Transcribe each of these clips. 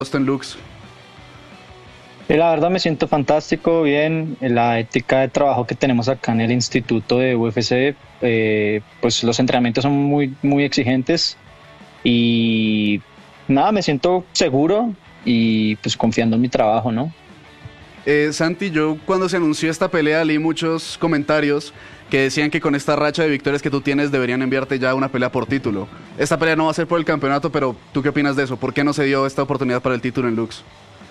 en Lux? La verdad me siento fantástico, bien. La ética de trabajo que tenemos acá en el instituto de UFC, pues los entrenamientos son muy exigentes y nada, me siento seguro y pues confiando en mi trabajo, ¿no? Santi, yo cuando se anunció esta pelea leí muchos comentarios que decían que con esta racha de victorias que tú tienes deberían enviarte ya una pelea por título. Esta pelea no va a ser por el campeonato, pero ¿tú qué opinas de eso? ¿Por qué no se dio esta oportunidad para el título en Lux?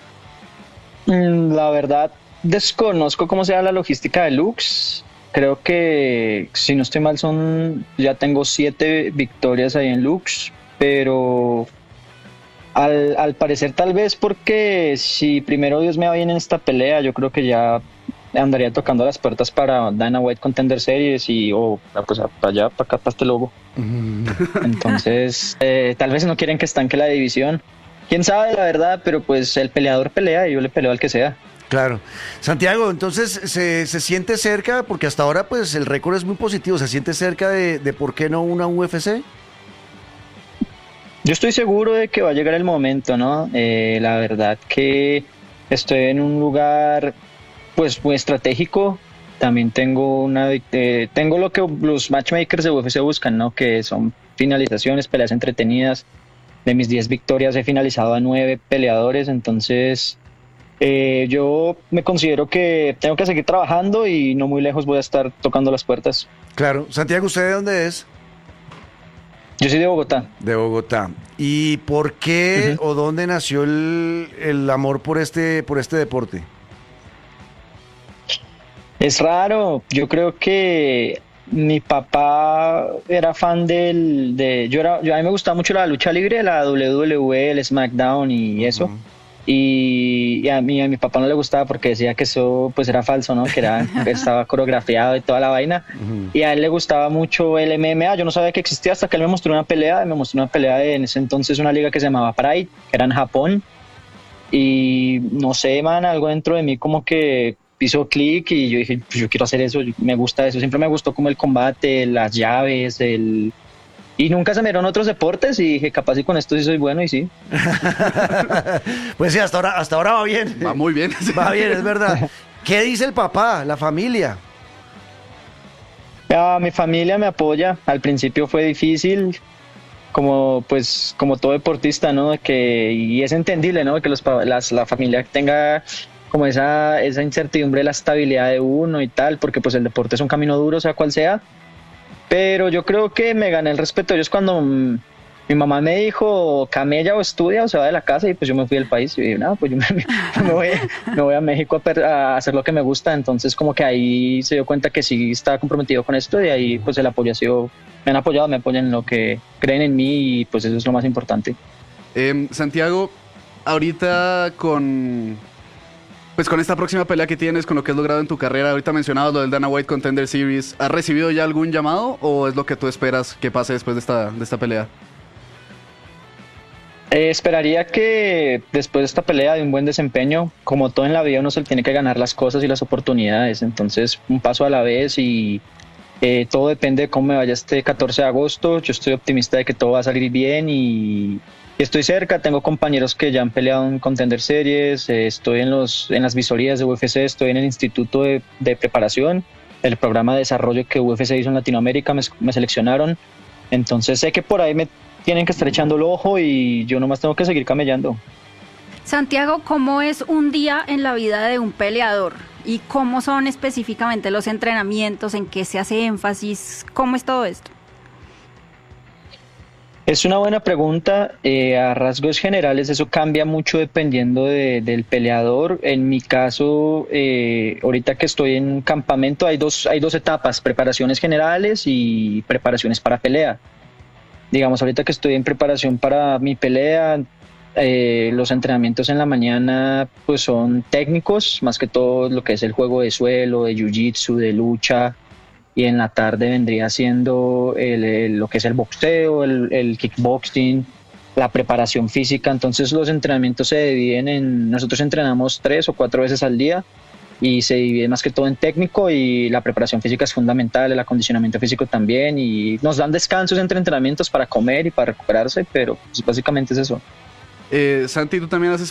La verdad, desconozco cómo sea la logística de Lux. Creo que, si no estoy mal, ya tengo 7 victorias ahí en Lux, pero al parecer tal vez porque si primero Dios me va bien en esta pelea, yo creo que ya andaría tocando las puertas para Dana White Contender Series pues para allá, para acá, para este logo. Entonces, tal vez no quieren que estanque la división. Quién sabe, la verdad, pero pues el peleador pelea y yo le peleo al que sea. Claro. Santiago, entonces se siente cerca, porque hasta ahora pues el récord es muy positivo, se siente cerca de por qué no una UFC. Yo estoy seguro de que va a llegar el momento, ¿no? La verdad que estoy en un lugar pues muy estratégico. También tengo tengo lo que los matchmakers de UFC buscan, ¿no? Que son finalizaciones, peleas entretenidas. De mis 10 victorias he finalizado a 9 peleadores, entonces yo me considero que tengo que seguir trabajando y no muy lejos voy a estar tocando las puertas. Claro. Santiago, ¿usted de dónde es? Yo soy de Bogotá. De Bogotá. ¿Y por qué o dónde nació el amor por este deporte? Es raro, yo creo que mi papá era fan a mí me gustaba mucho la lucha libre, la WWE, el SmackDown y eso. Y a mi papá no le gustaba porque decía que eso pues era falso, ¿no? Que estaba coreografiado y toda la vaina. Y a él le gustaba mucho el MMA. Yo no sabía que existía hasta que él me mostró una pelea. En ese entonces una liga que se llamaba Pride, que era en Japón. Y no sé, man, algo dentro de mí como que hizo clic y yo dije, pues yo quiero hacer eso, me gusta eso. Siempre me gustó como el combate, las llaves, y nunca se me dieron otros deportes y dije, capaz y con esto sí soy bueno y sí. Pues sí, hasta ahora va bien. Va muy bien. Va bien, es verdad. ¿Qué dice el papá, la familia? Mi familia me apoya. Al principio fue difícil, como todo deportista, ¿no? Y es entendible, ¿no? Que la familia tenga como esa incertidumbre de la estabilidad de uno y tal, porque pues el deporte es un camino duro, sea cual sea. Pero yo creo que me gané el respeto de ellos cuando mi mamá me dijo, camella o estudia o se va de la casa, y pues yo me fui del país y dije, no, pues yo me voy a México a hacer lo que me gusta. Entonces como que ahí se dio cuenta que sí estaba comprometido con esto, y ahí pues el apoyo ha sido, me apoyan en lo que creen en mí, y pues eso es lo más importante. Santiago, ahorita con esta próxima pelea que tienes, con lo que has logrado en tu carrera, ahorita mencionabas lo del Dana White Contender Series, ¿has recibido ya algún llamado o es lo que tú esperas que pase después de esta pelea? Esperaría que después de esta pelea, de un buen desempeño, como todo en la vida, uno se tiene que ganar las cosas y las oportunidades. Entonces, un paso a la vez, y todo depende de cómo me vaya este 14 de agosto. Yo estoy optimista de que todo va a salir bien y estoy cerca. Tengo compañeros que ya han peleado en Contender Series, estoy en las visorías de UFC, estoy en el instituto de preparación, el programa de desarrollo que UFC hizo en Latinoamérica, me seleccionaron. Entonces sé que por ahí me tienen que estar echando el ojo y yo nomás tengo que seguir camellando. Santiago, ¿cómo es un día en la vida de un peleador? ¿Y cómo son específicamente los entrenamientos? ¿En qué se hace énfasis? ¿Cómo es todo esto? Es una buena pregunta. A rasgos generales eso cambia mucho dependiendo del peleador. En mi caso, ahorita que estoy en un campamento, hay dos etapas: preparaciones generales y preparaciones para pelea. Digamos, ahorita que estoy en preparación para mi pelea, los entrenamientos en la mañana pues son técnicos, más que todo lo que es el juego de suelo, de jiu-jitsu, de lucha, y en la tarde vendría siendo lo que es el boxeo, el kickboxing, la preparación física. Entonces los entrenamientos se dividen nosotros entrenamos 3 o 4 veces al día, y se divide más que todo en técnico, y la preparación física es fundamental, el acondicionamiento físico también, y nos dan descansos entre entrenamientos para comer y para recuperarse, pero pues básicamente es eso. Santi, tú también haces